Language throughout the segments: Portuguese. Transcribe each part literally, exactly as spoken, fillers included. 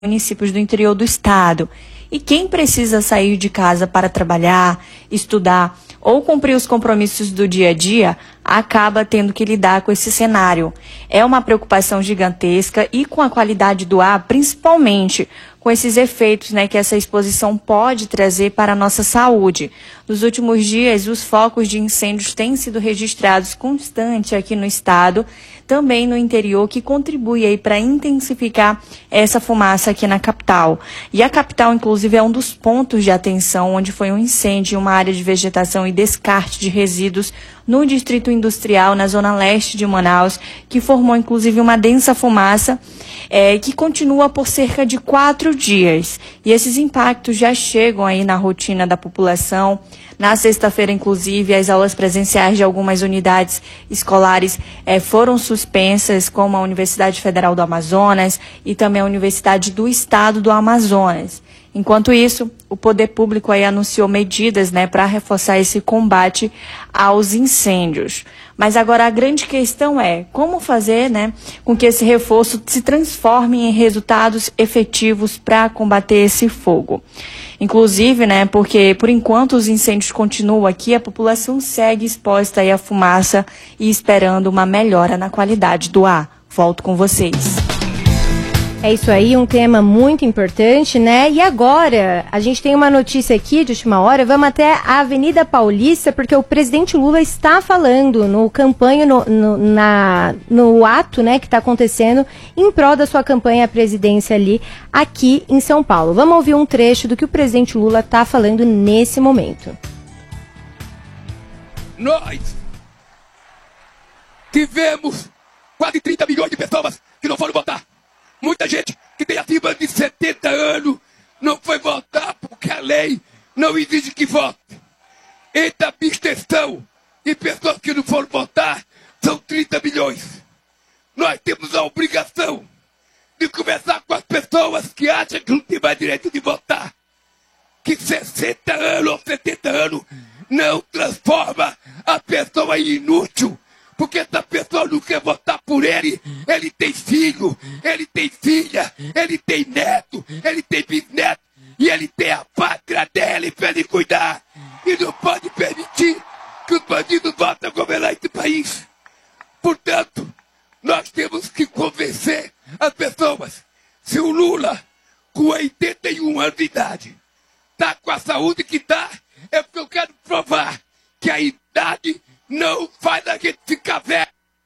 municípios do interior do estado. E quem precisa sair de casa para trabalhar, estudar ou cumprir os compromissos do dia a dia, acaba tendo que lidar com esse cenário. É uma preocupação gigantesca e com a qualidade do ar, principalmente com esses efeitos, né, que essa exposição pode trazer para a nossa saúde. Nos últimos dias, os focos de incêndios têm sido registrados constante aqui no estado, também no interior, que contribui aí para intensificar essa fumaça aqui na capital. E a capital, inclusive, é um dos pontos de atenção onde foi um incêndio em uma área de vegetação e descarte de resíduos no distrito industrial, na zona leste de Manaus, que formou, inclusive, uma densa fumaça é, que continua por cerca de quatro dias. E esses impactos já chegam aí na rotina da população. Na sexta-feira, inclusive, as aulas presenciais de algumas unidades escolares é, foram suspensas, como a Universidade Federal do Amazonas e também a Universidade do Estado do Amazonas. Enquanto isso, o poder público aí anunciou medidas, né, para reforçar esse combate aos incêndios. Mas agora a grande questão é como fazer, né, com que esse reforço se transforme em resultados efetivos para combater esse fogo. Inclusive, né, porque por enquanto os incêndios continuam aqui, a população segue exposta aí à fumaça e esperando uma melhora na qualidade do ar. Volto com vocês. É isso aí, um tema muito importante, né? E agora, a gente tem uma notícia aqui de última hora, vamos até a Avenida Paulista, porque o presidente Lula está falando no campanha, no, no, na, no ato, né, que está acontecendo em prol da sua campanha à presidência ali, aqui em São Paulo. Vamos ouvir um trecho do que o presidente Lula está falando nesse momento. Nós tivemos quase trinta milhões de pessoas que não foram votar. Muita gente que tem acima de setenta anos não foi votar porque a lei não exige que vote. Entre a abstenção e pessoas que não foram votar são trinta milhões. Nós temos a obrigação de conversar com as pessoas que acham que não tem mais direito de votar. Que sessenta anos ou setenta anos não transforma a pessoa em inútil. Porque essa pessoa não quer votar por ele, ele tem filho, ele tem filha, ele tem neto, ele tem bisneto, e ele tem a pátria dele para ele cuidar. E não pode permitir que os bandidos voltem a governar esse país. Portanto, nós temos que convencer as pessoas. Se o Lula, com oitenta e um anos de idade, está com a saúde que está, é porque eu quero provar que a idade não faz a gente ficar velho.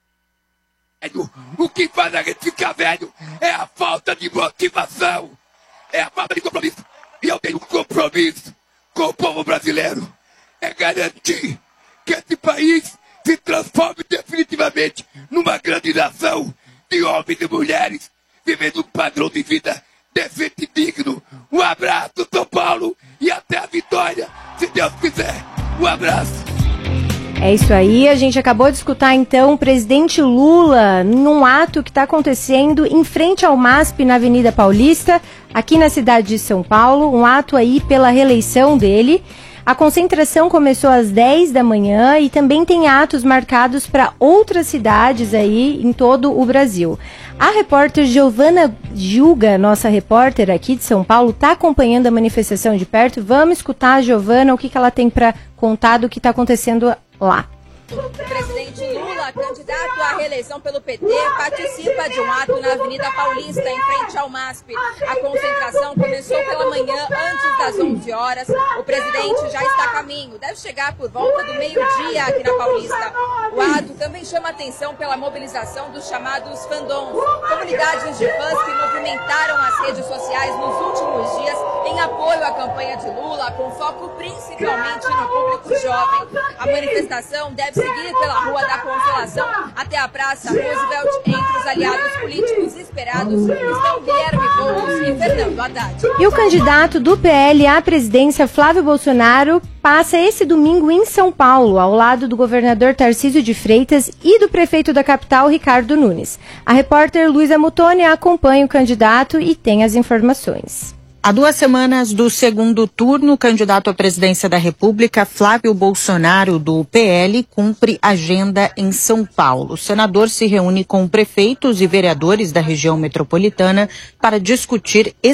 O que faz a gente ficar velho é a falta de motivação, é a falta de compromisso. E eu tenho um compromisso com o povo brasileiro. É garantir que esse país se transforme definitivamente numa grande nação de homens e mulheres vivendo um padrão de vida decente e digno. Um abraço, São Paulo, e até a vitória, se Deus quiser. Um abraço. É isso aí, a gente acabou de escutar então o presidente Lula num ato que está acontecendo em frente ao MASP na Avenida Paulista, aqui na cidade de São Paulo, um ato aí pela reeleição dele. A concentração começou às dez da manhã e também tem atos marcados para outras cidades aí em todo o Brasil. A repórter Giovana Gilga, nossa repórter aqui de São Paulo, está acompanhando a manifestação de perto. Vamos escutar a Giovana, o que, que ela tem para contar do que está acontecendo lá. O presidente Lula, candidato à reeleição pelo P T, participa de um ato na Avenida Paulista, em frente ao MASP. A concentração começou pela manhã, antes das onze horas. O presidente já está a caminho, deve chegar por volta do meio-dia aqui na Paulista. O ato também chama atenção pela mobilização dos chamados fandoms, comunidades de fãs que movimentaram as redes sociais nos últimos dias em apoio à campanha de Lula, com foco principalmente no público jovem. A manifestação deve seguir pela Rua da Consolação até a Praça Roosevelt. Entre os aliados políticos esperados estão Guilherme Boulos e Fernando Haddad. E o candidato do P L à presidência, Flávio Bolsonaro, passa esse domingo em São Paulo, ao lado do governador Tarcísio de Freitas e do prefeito da capital, Ricardo Nunes. A repórter Luísa Mutoni acompanha o candidato e tem as informações. Há duas semanas do segundo turno, o candidato à presidência da República, Flávio Bolsonaro, do P L, cumpre agenda em São Paulo. O senador se reúne com prefeitos e vereadores da região metropolitana para discutir